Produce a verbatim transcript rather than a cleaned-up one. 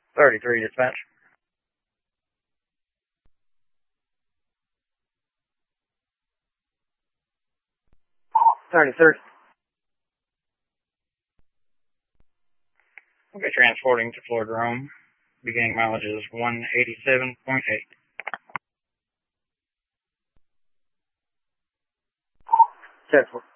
thirty-three, dispatch. thirty-three. Okay, transporting to Florida Rome. Beginning mileage is one eighty-seven point eight. ten four.